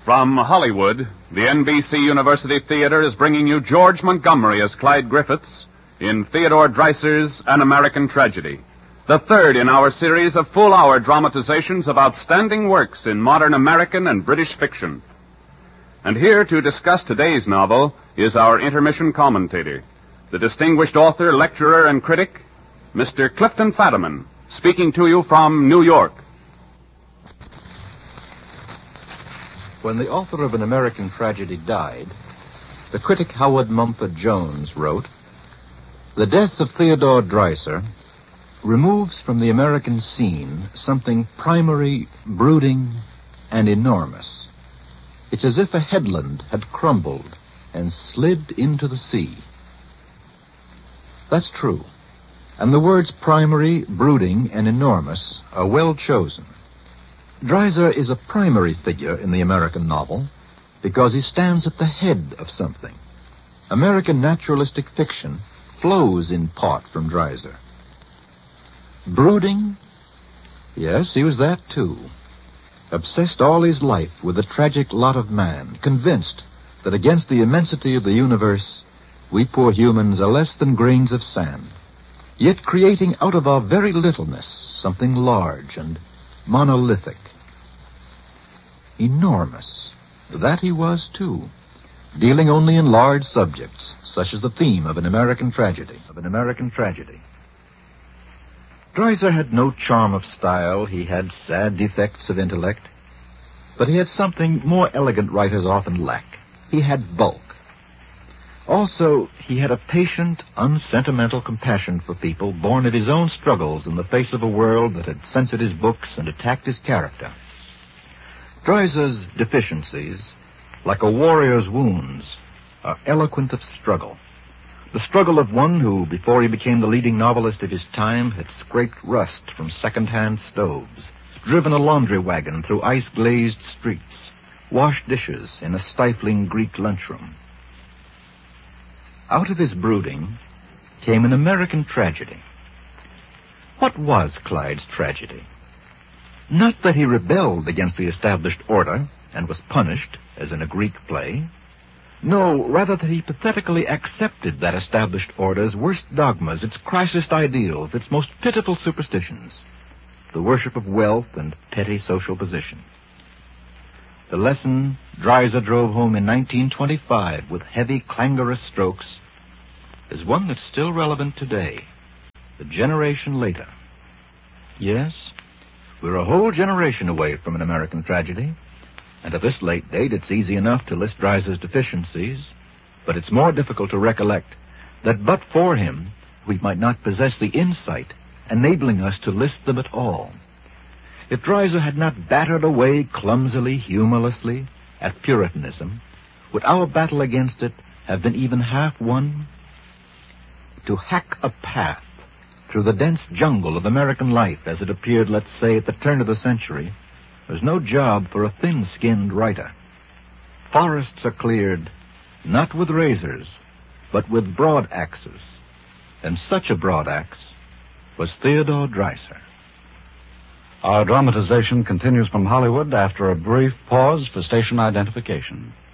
From Hollywood, the NBC University Theater is bringing you George Montgomery as Clyde Griffiths in Theodore Dreiser's An American Tragedy, the third in our series of full-hour dramatizations of outstanding works in modern American and British fiction. And here to discuss today's novel is our intermission commentator, the distinguished author, lecturer, and critic, Mr. Clifton Fadiman, speaking to you from New York. When the author of An American Tragedy died, the critic Howard Mumford Jones wrote, "The death of Theodore Dreiser removes from the American scene something primary, brooding, and enormous. It's as if a headland had crumbled and slid into the sea." That's true, and the words primary, brooding, and enormous are well chosen. Dreiser is a primary figure in the American novel because he stands at the head of something. American naturalistic fiction flows in part from Dreiser. Brooding? Yes, he was that too. Obsessed all his life with the tragic lot of man, convinced that against the immensity of the universe, we poor humans are less than grains of sand, yet creating out of our very littleness something large and monolithic. Enormous. That he was, too, dealing only in large subjects, such as the theme of An American Tragedy. Dreiser had no charm of style. He had sad defects of intellect. But he had something more elegant writers often lack. He had bulk. Also, he had a patient, unsentimental compassion for people born of his own struggles in the face of a world that had censored his books and attacked his character. Dreiser's deficiencies, like a warrior's wounds, are eloquent of struggle. The struggle of one who, before he became the leading novelist of his time, had scraped rust from second-hand stoves, driven a laundry wagon through ice-glazed streets, washed dishes in a stifling Greek lunchroom. Out of his brooding came An American Tragedy. What was Clyde's tragedy? Not that he rebelled against the established order and was punished, as in a Greek play. No, rather that he pathetically accepted that established order's worst dogmas, its crassest ideals, its most pitiful superstitions, the worship of wealth and petty social position. The lesson Dreiser drove home in 1925 with heavy, clangorous strokes is one that's still relevant today, a generation later. Yes, we're a whole generation away from An American Tragedy, and at this late date it's easy enough to list Dreiser's deficiencies, but it's more difficult to recollect that but for him, we might not possess the insight enabling us to list them at all. If Dreiser had not battered away clumsily, humorlessly, at Puritanism, would our battle against it have been even half won? To hack a path through the dense jungle of American life as it appeared, let's say, at the turn of the century, was no job for a thin-skinned writer. Forests are cleared, not with razors, but with broad axes. And such a broad axe was Theodore Dreiser. Our dramatization continues from Hollywood after a brief pause for station identification.